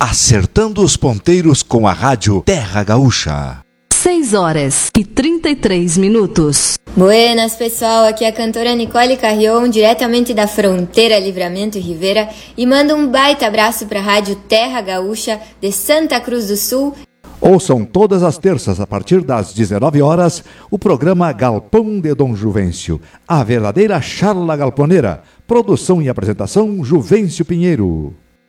Acertando os ponteiros com a rádio Terra Gaúcha. 6h33. Buenas, pessoal. Aqui é a cantora Nicole Carrion, diretamente da fronteira Livramento e Rivera, e mando um baita abraço para a rádio Terra Gaúcha de Santa Cruz do Sul. Ouçam todas as terças, a partir das 19 horas, o programa Galpão de Dom Juvencio, a verdadeira charla galponeira. Produção e apresentação, Juvencio Pinheiro.